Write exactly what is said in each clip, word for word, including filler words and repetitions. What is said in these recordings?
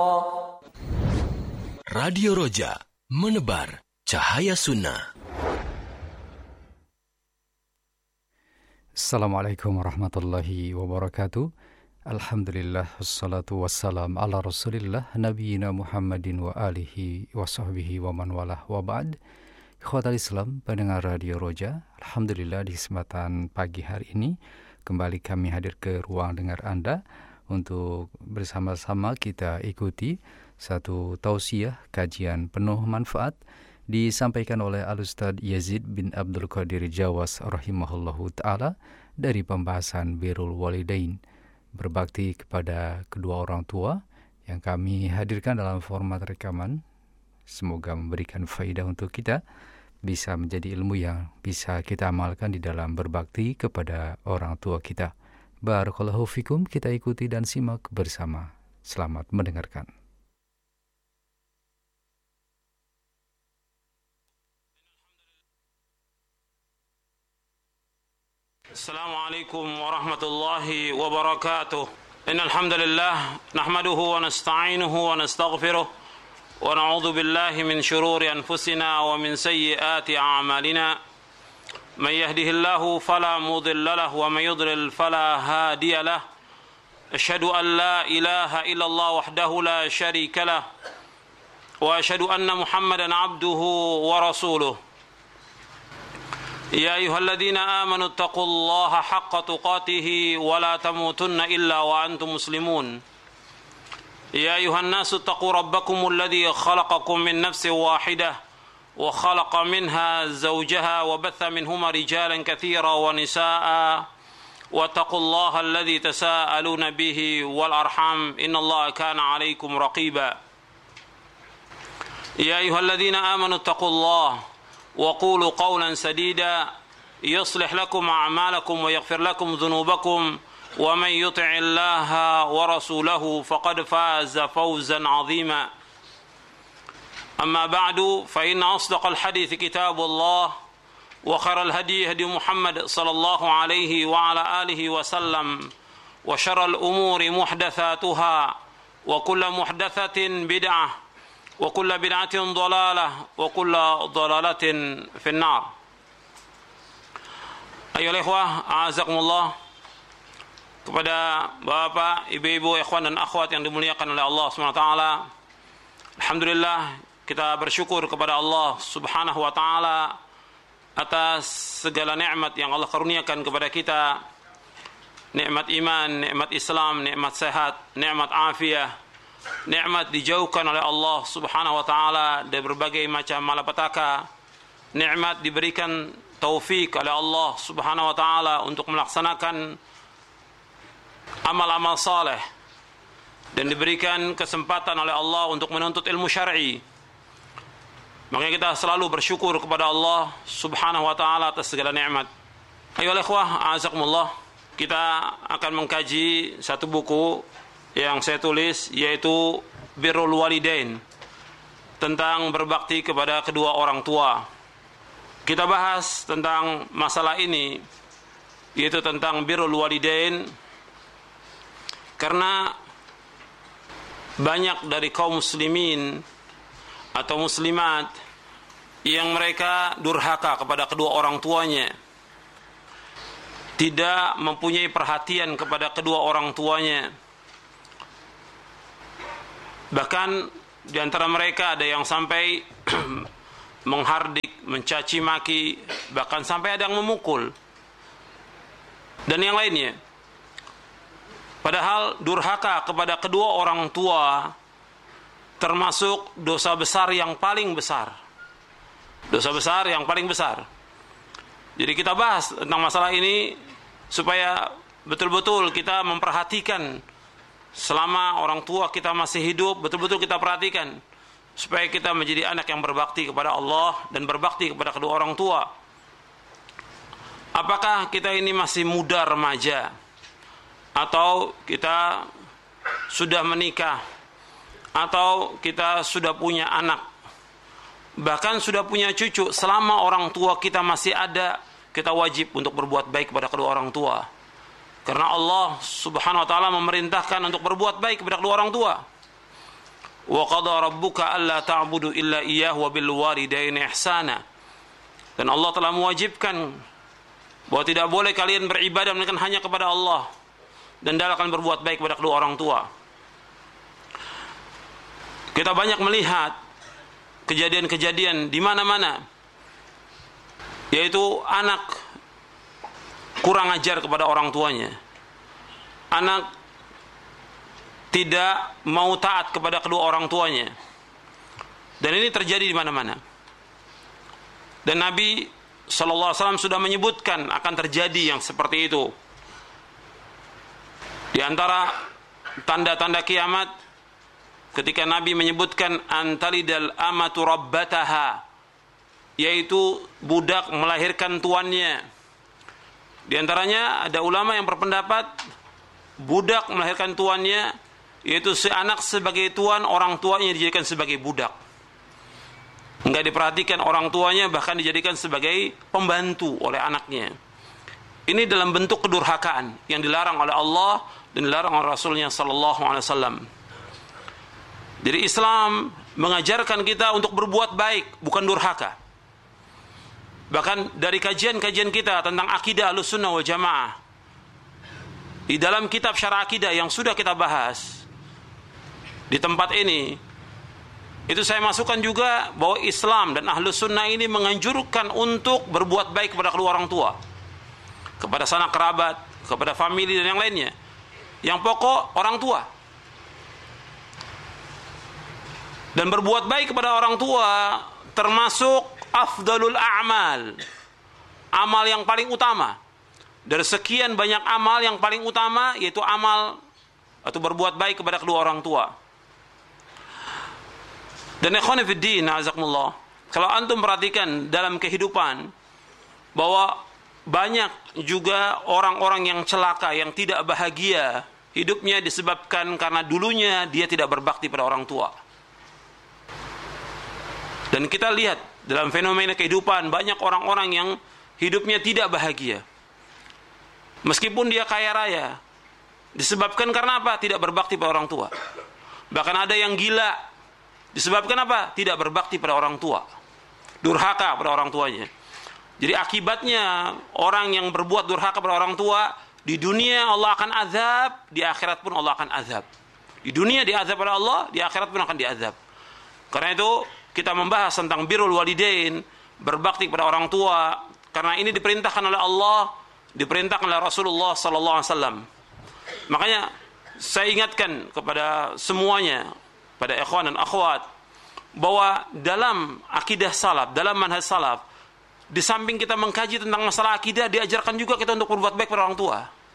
Radio Roja, menebar cahaya sunnah. Assalamualaikum warahmatullahi wabarakatuh. Alhamdulillah, wassalatu wassalam ala rasulillah, nabiyina Muhammadin wa alihi wa sahbihi wa man walah wa ba'd. Ikhwatal Islam, pendengar Radio Roja, Alhamdulillah di kesempatan pagi hari ini kembali kami hadir ke ruang dengar Anda untuk bersama-sama kita ikuti satu tausiah kajian penuh manfaat disampaikan oleh Al-Ustadz Yazid bin Abdul Qadir Jawas rahimahullahu ta'ala dari pembahasan Birrul Walidain, berbakti kepada kedua orang tua, yang kami hadirkan dalam format rekaman. Semoga memberikan faidah untuk kita, bisa menjadi ilmu yang bisa kita amalkan di dalam berbakti kepada orang tua kita. Barakallahu fikum, kita ikuti dan simak bersama. Selamat mendengarkan. Assalamualaikum warahmatullahi wabarakatuh. Innal hamdalillah nahmaduhu wa nasta'inuhu wa nastaghfiruh wa na'udzu billahi min shururi anfusina wa min sayyiati a'malina. Man yahdihillahu fala mudilla lahu wa man yudlil fala hadiya lahu. Asyhadu an la ilaha illallah wahdahu la syarika lah wa asyhadu anna Muhammadan 'abduhu wa rasuluh. يا أيها الذين آمنوا اتقوا الله حق تقاته ولا تموتن إلا وأنتم مسلمون يا أيها الناس اتقوا ربكم الذي خلقكم من نفس واحدة وخلق منها زوجها وبث منهما رجالا كثيرا ونساء واتقوا الله الذي تساءلون به والأرحام إن الله كان عليكم رقيبا يا أيها الذين آمنوا اتقوا الله وقولوا قولا سديدا يصلح لكم أعمالكم ويغفر لكم ذنوبكم ومن يطع الله ورسوله فقد فاز فوزا عظيما أما بعد فإن أصدق الحديث كتاب الله وخير الهدي هدي محمد صلى الله عليه وعلى آله وسلم وشر الأمور محدثاتها وكل محدثة بدعة wa kullu bid'atin dhalalah wa kullu dhalalatin finnar. Ayolah ikhwah, a'azakumullah, kepada bapak, ibu-ibu, ikhwan dan akhwat yang dimuliakan oleh Allah Subhanahu wa taala. Alhamdulillah, kita bersyukur kepada Allah Subhanahu wa taala atas segala nikmat yang Allah karuniakan kepada kita. Nikmat iman, nikmat Islam, nikmat sehat, nikmat afiah, nikmat dijauhkan oleh Allah Subhanahu wa taala dari berbagai macam malapetaka. Nikmat diberikan taufik oleh Allah Subhanahu wa taala untuk melaksanakan amal-amal saleh dan diberikan kesempatan oleh Allah untuk menuntut ilmu syar'i. Makanya kita selalu bersyukur kepada Allah Subhanahu wa taala atas segala nikmat. Ayo ikhwah, azakumullah, kita akan mengkaji satu buku yang saya tulis, yaitu Birrul Walidain, tentang berbakti kepada kedua orang tua. Kita bahas tentang masalah ini, yaitu tentang Birrul Walidain, karena banyak dari kaum muslimin atau muslimat yang mereka durhaka kepada kedua orang tuanya, tidak mempunyai perhatian kepada kedua orang tuanya. Bahkan di antara mereka ada yang sampai menghardik, mencaci maki, bahkan sampai ada yang memukul dan yang lainnya. Padahal durhaka kepada kedua orang tua termasuk dosa besar yang paling besar. Dosa besar yang paling besar. Jadi kita bahas tentang masalah ini supaya betul-betul kita memperhatikan. Selama orang tua kita masih hidup, betul-betul kita perhatikan supaya kita menjadi anak yang berbakti kepada Allah dan berbakti kepada kedua orang tua. Apakah kita ini masih muda remaja atau kita sudah menikah atau kita sudah punya anak, bahkan sudah punya cucu? Selama orang tua kita masih ada, kita wajib untuk berbuat baik kepada kedua orang tua. Karena Allah Subhanahu wa taala memerintahkan untuk berbuat baik kepada kedua orang tua. wa qada rabbuka alla ta'budu illa iyyahu wa bil walidaini ihsana. Dan Allah telah mewajibkan bahwa tidak boleh kalian beribadah melainkan hanya kepada Allah, dan hendaklah kalian berbuat baik kepada kedua orang tua. Kita banyak melihat kejadian-kejadian di mana-mana, yaitu anak kurang ajar kepada orang tuanya, anak tidak mau taat kepada kedua orang tuanya, dan ini terjadi di mana-mana. Dan Nabi Sallallahu Alaihi Wasallam sudah menyebutkan akan terjadi yang seperti itu. Di antara tanda-tanda kiamat, ketika Nabi menyebutkan antalidal amatu rabbataha, yaitu budak melahirkan tuannya. Di antaranya ada ulama yang berpendapat budak melahirkan tuannya, yaitu si anak sebagai tuan, orang tuanya dijadikan sebagai budak. Enggak diperhatikan orang tuanya, bahkan dijadikan sebagai pembantu oleh anaknya. Ini dalam bentuk kedurhakaan yang dilarang oleh Allah dan dilarang oleh Rasulnya Sallallahu Alaihi Wasallam. Jadi Islam mengajarkan kita untuk berbuat baik, bukan durhaka. Bahkan dari kajian-kajian kita tentang akidah Ahlussunnah wal Jamaah, di dalam kitab Syarah Akidah yang sudah kita bahas di tempat ini, itu saya masukkan juga bahwa Islam dan Ahlus Sunnah ini menganjurkan untuk berbuat baik kepada kedua orang tua, kepada sanak kerabat, kepada famili dan yang lainnya. Yang pokok orang tua. Dan berbuat baik kepada orang tua termasuk afdalul a'mal, amal yang paling utama. Dari sekian banyak amal, yang paling utama yaitu amal atau berbuat baik kepada kedua orang tua. Dan ikhwan fiddin, azakumullah, kalau antum perhatikan dalam kehidupan bahwa banyak juga orang-orang yang celaka, yang tidak bahagia hidupnya disebabkan karena dulunya dia tidak berbakti pada orang tua. Dan kita lihat dalam fenomena kehidupan banyak orang-orang yang hidupnya tidak bahagia meskipun dia kaya raya, disebabkan karena apa? Tidak berbakti pada orang tua. Bahkan ada yang gila, disebabkan apa? Tidak berbakti pada orang tua, durhaka pada orang tuanya. Jadi akibatnya orang yang berbuat durhaka pada orang tua, di dunia Allah akan azab, di akhirat pun Allah akan azab. Di dunia diazab pada Allah, di akhirat pun akan diazab. Karena itu kita membahas tentang birrul walidain, berbakti kepada orang tua, karena ini diperintahkan oleh Allah, diperintahkan oleh Rasulullah sallallahu alaihi wasallam. Makanya saya ingatkan kepada semuanya, pada ikhwan dan akhwat, bahwa dalam akidah salaf, dalam manhaj salaf, di samping kita mengkaji tentang masalah akidah, diajarkan juga kita untuk berbuat baik pada orang tua.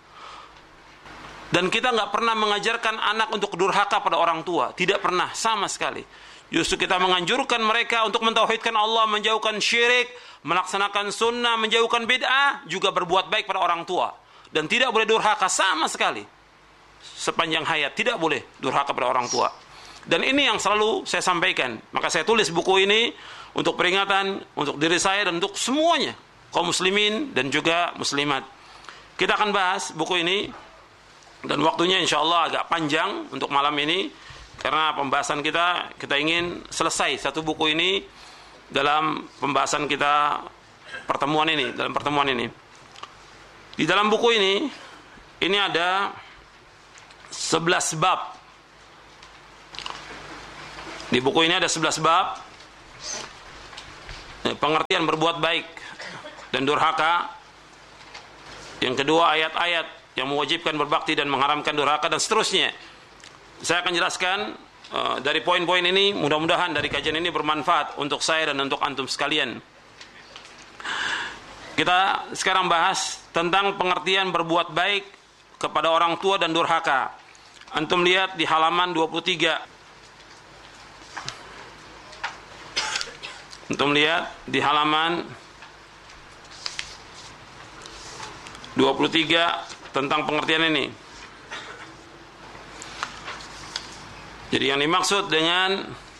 Dan kita nggak pernah mengajarkan anak untuk durhaka pada orang tua, tidak pernah, sama sekali. Justru kita menganjurkan mereka untuk mentauhidkan Allah, menjauhkan syirik, melaksanakan sunnah, menjauhkan bid'ah, juga berbuat baik pada orang tua. Dan tidak boleh durhaka sama sekali. Sepanjang hayat tidak boleh durhaka pada orang tua. Dan ini yang selalu saya sampaikan. Maka saya tulis buku ini untuk peringatan, untuk diri saya dan untuk semuanya, kaum muslimin dan juga muslimat. Kita akan bahas buku ini, dan waktunya insya Allah agak panjang untuk malam ini, karena pembahasan kita, kita ingin selesai satu buku ini dalam pembahasan kita pertemuan ini, dalam pertemuan ini. Di dalam buku ini, ini ada sebelas bab. Di buku ini ada sebelas bab. Pengertian berbuat baik dan durhaka. Yang kedua, ayat-ayat yang mewajibkan berbakti dan mengharamkan durhaka, dan seterusnya. Saya akan jelaskan uh, dari poin-poin ini. Mudah-mudahan dari kajian ini bermanfaat untuk saya dan untuk antum sekalian. Kita sekarang bahas tentang pengertian berbuat baik kepada orang tua dan durhaka. Antum lihat di halaman dua puluh tiga. Antum lihat di halaman dua puluh tiga tentang pengertian ini. Jadi yang dimaksud dengan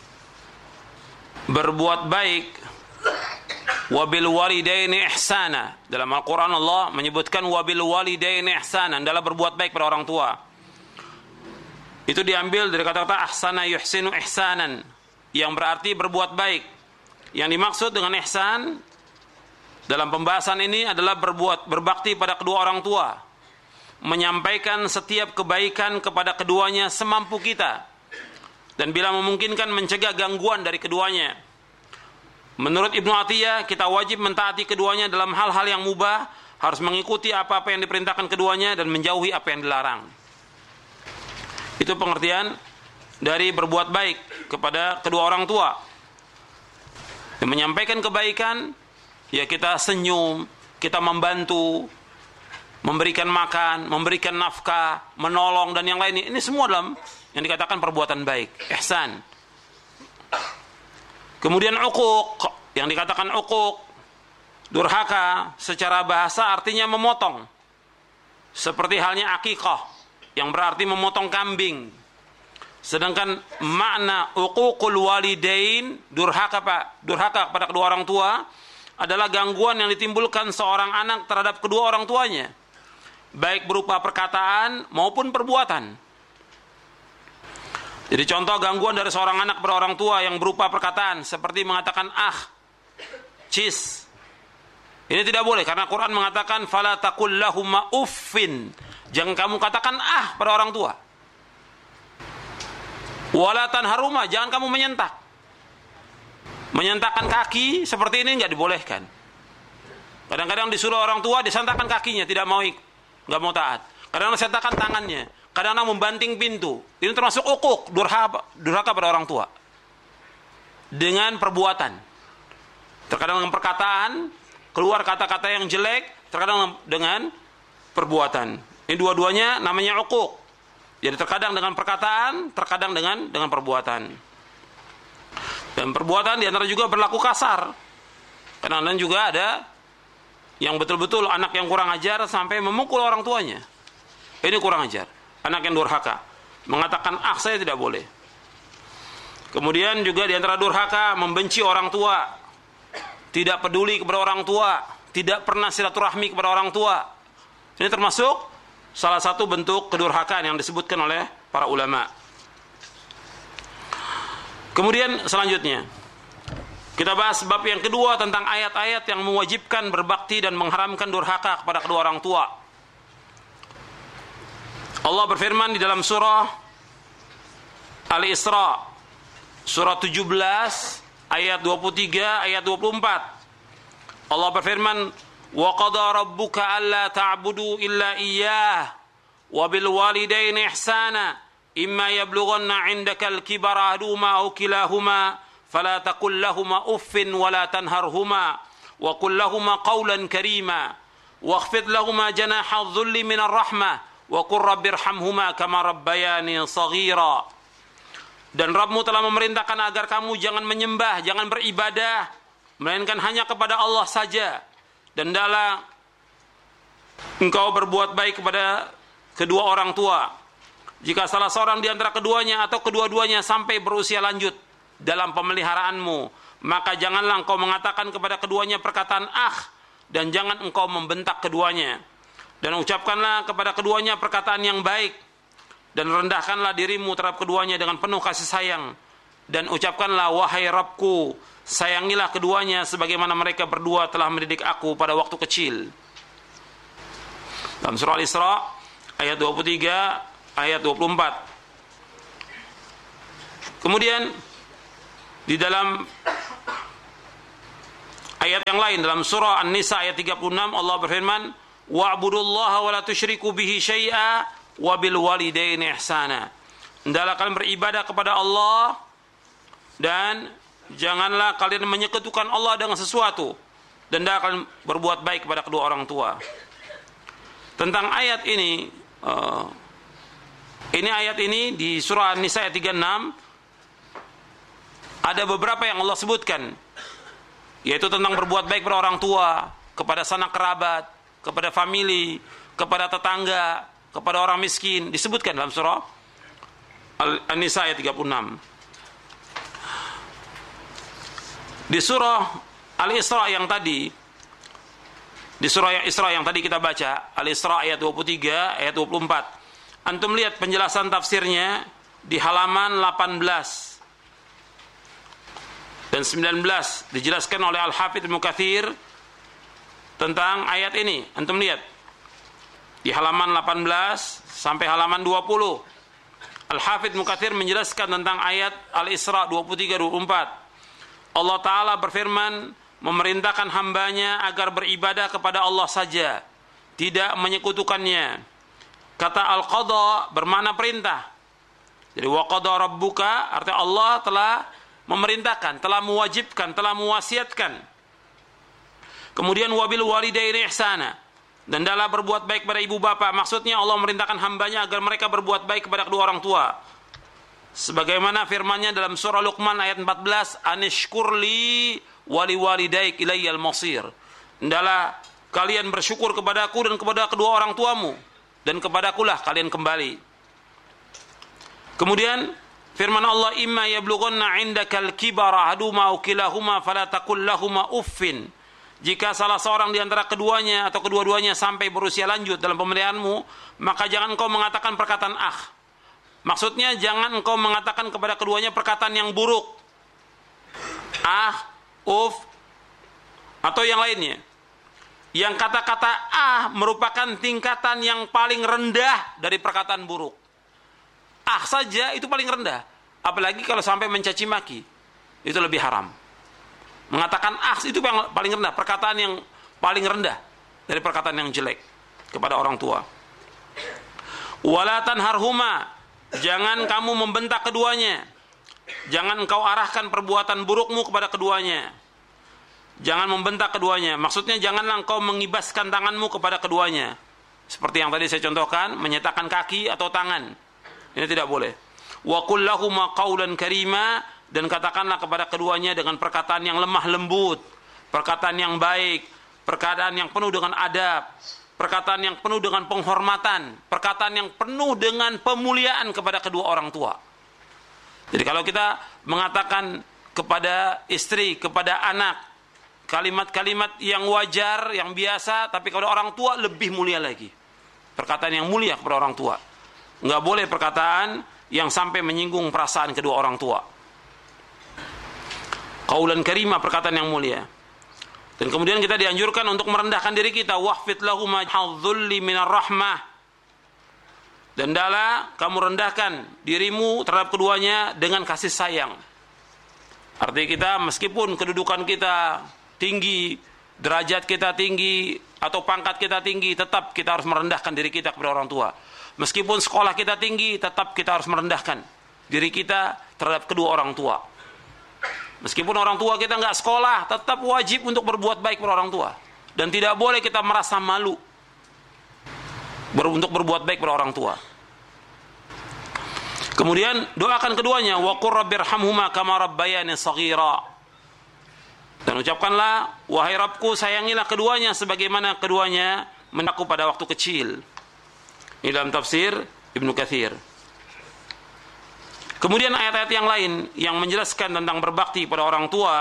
berbuat baik, wabil walidaini ihsana, dalam Al-Quran Allah menyebutkan wabil walidaini ihsana, adalah berbuat baik pada orang tua. itu diambil dari kata-kata ahsana yuhsinu ihsanan, yang berarti berbuat baik. Yang dimaksud dengan ihsan dalam pembahasan ini adalah berbuat berbakti pada kedua orang tua, menyampaikan setiap kebaikan kepada keduanya semampu kita, dan bila memungkinkan mencegah gangguan dari keduanya. Menurut Ibnu Atiyah, kita wajib mentaati keduanya dalam hal-hal yang mubah, harus mengikuti apa-apa yang diperintahkan keduanya dan menjauhi apa yang dilarang. Itu pengertian dari berbuat baik kepada kedua orang tua. Dan menyampaikan kebaikan, ya kita senyum, kita membantu, memberikan makan, memberikan nafkah, menolong, dan yang lainnya. Ini semua dalam yang dikatakan perbuatan baik, ihsan. Kemudian uquq, yang dikatakan uquq, durhaka, secara bahasa artinya memotong. Seperti halnya akikah, yang berarti memotong kambing. Sedangkan makna uququl walidain, durhaka Pak, durhaka kepada kedua orang tua, adalah gangguan yang ditimbulkan seorang anak terhadap kedua orang tuanya, baik berupa perkataan maupun perbuatan. Jadi contoh gangguan dari seorang anak kepada orang tua yang berupa perkataan, seperti mengatakan ah, cis. Ini tidak boleh, karena Quran mengatakan fala taqul lahumma uffin. Jangan kamu katakan ah pada orang tua. Wala tanharuma, jangan kamu menyentak. Menyentakkan kaki seperti ini enggak dibolehkan. Kadang-kadang disuruh orang tua disentakkan kakinya, tidak mau enggak mau taat. Kadang-kadang disentakkan tangannya, kadang-kadang membanting pintu. Ini termasuk uquq, durhaka, durhaka pada orang tua. Dengan perbuatan. Terkadang dengan perkataan, keluar kata-kata yang jelek, terkadang dengan perbuatan. Ini dua-duanya namanya uquq. Jadi terkadang dengan perkataan, terkadang dengan dengan perbuatan. Dan perbuatan di antara juga berlaku kasar. Kadang-kadang juga ada yang betul-betul anak yang kurang ajar sampai memukul orang tuanya. Ini kurang ajar. Anak yang durhaka. Mengatakan ah saya tidak boleh. Kemudian juga di antara durhaka, membenci orang tua. Tidak peduli kepada orang tua. Tidak pernah silaturahmi kepada orang tua. Ini termasuk salah satu bentuk kedurhakaan yang disebutkan oleh para ulama. Kemudian selanjutnya kita bahas bab yang kedua tentang ayat-ayat yang mewajibkan berbakti dan mengharamkan durhaka kepada kedua orang tua. Allah berfirman di dalam surah Al-Isra, surah tujuh belas ayat dua puluh tiga ayat dua puluh empat. Allah berfirman, wa qada rabbuka alla ta'budu illa iyyah wa bil walidaini ihsana imma yablughanna 'indaka al-kibara ahaduhuma aw kilahuma fala taqul lahumā uffin wa la tanharhumā wa qul lahumā qawlan karīmā wakhfid lahumā janāha adh-dhulli min ar-rahmah wa qur rabbirhamhumā kamā rabbayānī shaghīrā. Dan Rabbmu telah memerintahkan agar kamu jangan menyembah, jangan beribadah melainkan hanya kepada Allah saja. Dan hendaklah engkau berbuat baik kepada kedua orang tua. Jika salah seorang di antara keduanya atau kedua-duanya sampai berusia lanjut dalam pemeliharaanmu, maka janganlah engkau mengatakan kepada keduanya perkataan ah, dan jangan engkau membentak keduanya. Dan ucapkanlah kepada keduanya perkataan yang baik, dan rendahkanlah dirimu terhadap keduanya dengan penuh kasih sayang. Dan ucapkanlah, wahai Rabbku, sayangilah keduanya sebagaimana mereka berdua telah mendidik aku pada waktu kecil. Dalam surah Al-Isra ayat dua puluh tiga ayat dua puluh empat. Kemudian di dalam ayat yang lain dalam surah An-Nisa ayat tiga puluh enam Allah berfirman, wa'budullaha wa la tusyriku bihi syai'a wa bil walidaini ihsana. Hendaklah kalian beribadah kepada Allah dan janganlah kalian menyekutukan Allah dengan sesuatu, dan hendaklah kalian berbuat baik kepada kedua orang tua. Tentang ayat ini, uh, ini ayat ini di surah An-Nisa ayat tiga puluh enam ada beberapa yang Allah sebutkan, yaitu tentang berbuat baik kepada orang tua, kepada sanak kerabat, kepada famili, kepada tetangga, kepada orang miskin, disebutkan dalam surah An-Nisa ayat tiga puluh enam. Di surah Al-Isra yang tadi, di surah Al-Isra yang tadi kita baca, Al-Isra ayat dua puluh tiga ayat dua puluh empat. Antum lihat penjelasan tafsirnya di halaman delapan belas dan sembilan belas dijelaskan oleh Al-Hafidz Ibnu Katsir tentang ayat ini. Antum lihat di halaman delapan belas sampai halaman dua puluh. Al-Hafidz Ibnu Katsir menjelaskan tentang ayat Al-Isra dua puluh tiga dua puluh empat. Allah Ta'ala berfirman, memerintahkan hambanya agar beribadah kepada Allah saja, tidak menyekutukannya. Kata al-qadha bermakna perintah. Jadi wa qadha rabbuka artinya Allah telah memerintahkan, telah mewajibkan, telah mewasiatkan. Kemudian wabil walidaini ihsana, dan dalam berbuat baik pada ibu bapak, maksudnya Allah memerintahkan hambanya agar mereka berbuat baik kepada kedua orang tua. Sebagaimana firman-Nya dalam surah Luqman ayat empat belas, anishkurli wali walidaik ilayyal masir. Hendaklah kalian bersyukur kepadaku dan kepada kedua orang tuamu, dan kepadakulah kalian kembali. Kemudian firman Allah, imma yablughanna 'indakal kibara ahaduhuma aw kilahuma fala taqul lahumā uffin. Jika salah seorang di antara keduanya atau kedua-duanya sampai berusia lanjut dalam pemeliharanmu, maka jangan engkau mengatakan perkataan ah. Maksudnya jangan engkau mengatakan kepada keduanya perkataan yang buruk. Ah, uf, atau yang lainnya. Yang kata-kata ah merupakan tingkatan yang paling rendah dari perkataan buruk. Ah saja itu paling rendah. Apalagi kalau sampai mencaci maki. Itu lebih haram. Mengatakan ah itu yang paling rendah. Perkataan yang paling rendah dari perkataan yang jelek kepada orang tua. Wala tanharhuma, jangan kamu membentak keduanya. Jangan engkau arahkan perbuatan burukmu kepada keduanya. Jangan membentak keduanya. Maksudnya janganlah engkau mengibaskan tanganmu kepada keduanya. Seperti yang tadi saya contohkan, menyatakan kaki atau tangan. Ini tidak boleh. Wa qul lahumā qawlan karīmā, dan katakanlah kepada keduanya dengan perkataan yang lemah lembut, perkataan yang baik, perkataan yang penuh dengan adab, perkataan yang penuh dengan penghormatan, perkataan yang penuh dengan pemuliaan kepada kedua orang tua. Jadi kalau kita mengatakan kepada istri, kepada anak, kalimat-kalimat yang wajar, yang biasa, tapi kepada orang tua lebih mulia lagi. Perkataan yang mulia kepada orang tua. Enggak boleh perkataan yang sampai menyinggung perasaan kedua orang tua. Qaulan karimah, perkataan yang mulia. Dan kemudian kita dianjurkan untuk merendahkan diri kita. Wahfid lahuma hadzulli minar rahmah. Dan hendaklah kamu rendahkan dirimu terhadap keduanya dengan kasih sayang. Artinya kita meskipun kedudukan kita tinggi, derajat kita tinggi, atau pangkat kita tinggi, tetap kita harus merendahkan diri kita kepada orang tua. Meskipun sekolah kita tinggi, tetap kita harus merendahkan diri kita terhadap kedua orang tua. Meskipun orang tua kita nggak sekolah, tetap wajib untuk berbuat baik kepada orang tua. Dan tidak boleh kita merasa malu untuk berbuat baik kepada orang tua. Kemudian doakan keduanya, wa qur rabbirhamhuma kama rabbayani shaghira. Dan ucapkanlah, wahai Rabbku, sayangilah keduanya sebagaimana keduanya mendaku pada waktu kecil. Ini dalam tafsir Ibnu Katsir. Kemudian ayat-ayat yang lain yang menjelaskan tentang berbakti pada orang tua.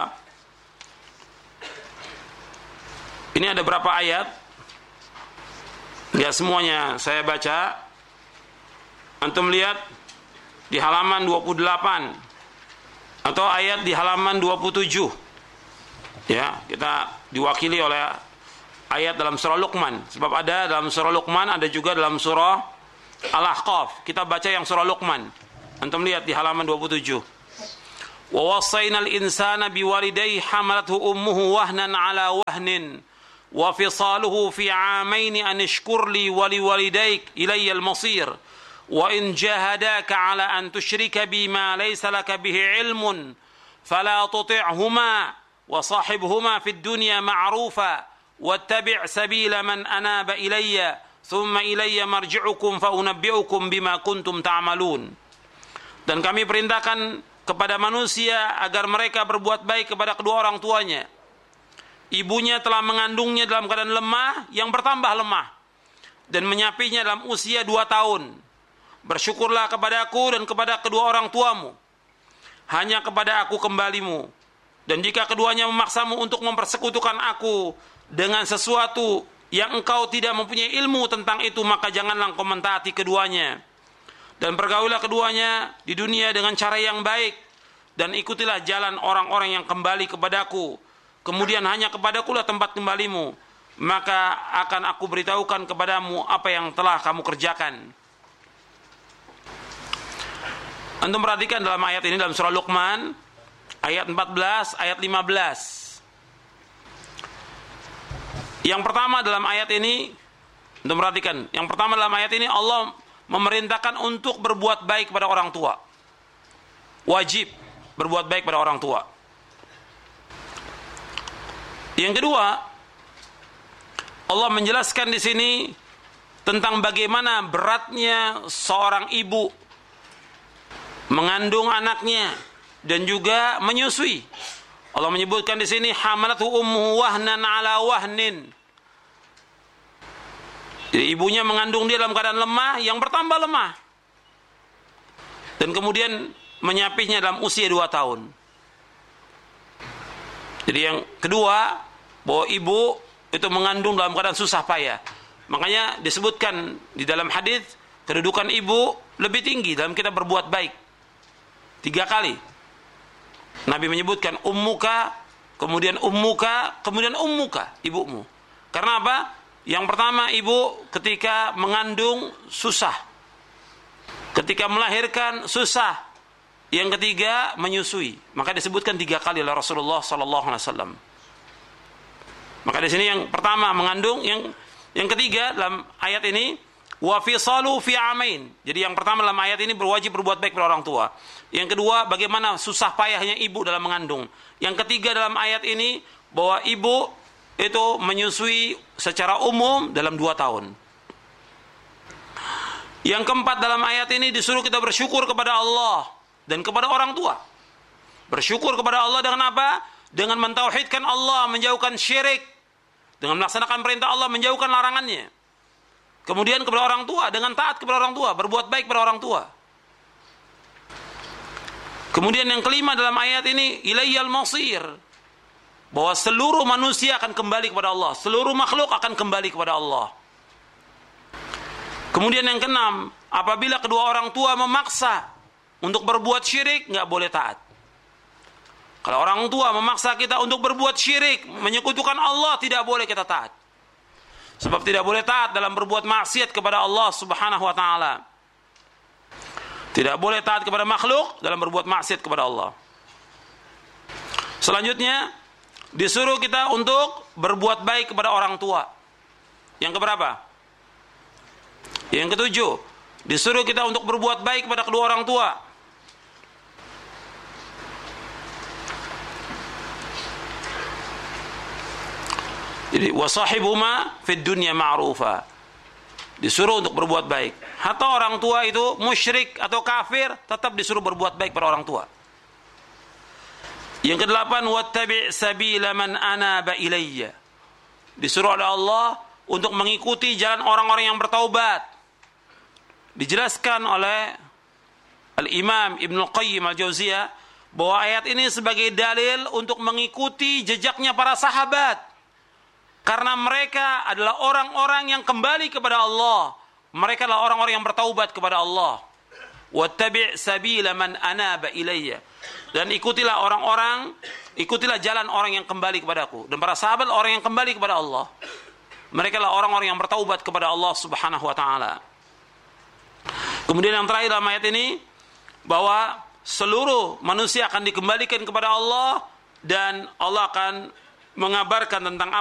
Ini ada berapa ayat? Enggak semuanya saya baca. Antum lihat di halaman dua puluh delapan atau ayat di halaman dua puluh tujuh. Ya, kita diwakili oleh ayat dalam surah Luqman. Sebab ada dalam surah Luqman, ada juga dalam surah Al-Ahqaf. Kita baca yang surah Luqman. Antum lihat di halaman dua puluh tujuh. Wa wasainal insana biwalidayhi hamalathu ummuhu wahnan ala wahnin wa fisaluhu fi 'amaini an ishkur li wa li walidayk ilayya al-masir wa in jahadaka 'ala an tushrika bima laysa laka bihi 'ilmun fala tuti'huma wa sahibhuma fid dunya ma'rufa wattabi' sabila man anaba ilayya thumma ilayya marji'ukum fa unabbi'ukum bima kuntum ta'malun. Dan kami perintahkan kepada manusia agar mereka berbuat baik kepada kedua orang tuanya. Ibunya telah mengandungnya dalam keadaan lemah yang bertambah lemah dan menyapinya dalam usia dua tahun. Bersyukurlah kepadaku dan kepada kedua orang tuamu. Hanya kepada aku kembalimu. Dan jika keduanya memaksamu untuk mempersekutukan aku dengan sesuatu yang engkau tidak mempunyai ilmu tentang itu, maka janganlah engkau mentaati keduanya. Dan pergaulilah keduanya di dunia dengan cara yang baik, dan ikutilah jalan orang-orang yang kembali kepadaku. Kemudian hanya kepadaku lah tempat kembalimu, maka akan aku beritahukan kepadamu apa yang telah kamu kerjakan. Antum perhatikan dalam ayat ini, dalam surah Luqman ayat empat belas, ayat lima belas. Yang pertama dalam ayat ini, antum perhatikan, yang pertama dalam ayat ini Allah memerintahkan untuk berbuat baik kepada orang tua. Wajib berbuat baik pada orang tua. Yang kedua, Allah menjelaskan di sini tentang bagaimana beratnya seorang ibu mengandung anaknya dan juga menyusui. Allah menyebutkan di sini hamalathu ummuhu wahnan ala wahnin. Jadi ibunya mengandung dia dalam keadaan lemah yang bertambah lemah. Dan kemudian menyapihnya dalam usia dua tahun. Jadi yang kedua, bahwa ibu itu mengandung dalam keadaan susah payah. Makanya disebutkan di dalam hadis kedudukan ibu lebih tinggi dalam kita berbuat baik. Tiga kali Nabi menyebutkan ummuka, kemudian ummuka, kemudian ummuka, ibumu. Karena apa? Yang pertama, ibu ketika mengandung susah, ketika melahirkan susah. Yang ketiga, menyusui. Maka disebutkan tiga kali oleh Rasulullah sallallahu alaihi wasallam. Maka di sini yang pertama mengandung, yang yang ketiga dalam ayat ini wa fisalu fi amain. Jadi yang pertama dalam ayat ini berwajib berbuat baik kepada orang tua. Yang kedua, bagaimana susah payahnya ibu dalam mengandung. Yang ketiga dalam ayat ini bahwa ibu itu menyusui secara umum dalam dua tahun. Yang keempat dalam ayat ini disuruh kita bersyukur kepada Allah dan kepada orang tua. Bersyukur kepada Allah dengan apa? Dengan mentauhidkan Allah, menjauhkan syirik. Dengan melaksanakan perintah Allah, menjauhkan larangannya. Kemudian kepada orang tua, dengan taat kepada orang tua, berbuat baik kepada orang tua. Kemudian yang kelima dalam ayat ini, ilayyal masir. Bahwa seluruh manusia akan kembali kepada Allah. Seluruh makhluk akan kembali kepada Allah. Kemudian yang keenam, apabila kedua orang tua memaksa untuk berbuat syirik, nggak boleh taat. Kalau orang tua memaksa kita untuk berbuat syirik, menyekutukan Allah, tidak boleh kita taat. Sebab tidak boleh taat dalam berbuat maksiat kepada Allah Subhanahu wa taala. Tidak boleh taat kepada makhluk dalam berbuat maksiat kepada Allah. Selanjutnya, disuruh kita untuk berbuat baik kepada orang tua. Yang keberapa? Yang ketujuh, disuruh kita untuk berbuat baik kepada kedua orang tua. Jadi wasahibuma fid dunya ma'rufa. Disuruh untuk berbuat baik. Hatta orang tua itu musyrik atau kafir, tetap disuruh berbuat baik pada orang tua. Yang kedelapan, wattabi' sabila man anaba ilayya. Disuruh oleh Allah untuk mengikuti jalan orang-orang yang bertaubat. Dijelaskan oleh Al-Imam Ibnu Qayyim Al-Jauziyah bahwa ayat ini sebagai dalil untuk mengikuti jejaknya para sahabat. Karena mereka adalah orang-orang yang kembali kepada Allah. Mereka adalah orang-orang yang bertaubat kepada Allah. Wattabi' sabila man anaba ilayya. Dan ikutilah orang-orang, ikutilah jalan orang yang kembali kepadaku. Dan para sahabat orang yang kembali kepada Allah. Mereka adalah orang-orang yang bertaubat kepada Allah Subhanahu wa taala. Kemudian yang terakhir dalam ayat ini, bahwa seluruh manusia akan dikembalikan kepada Allah dan Allah akan mengabarkan tentang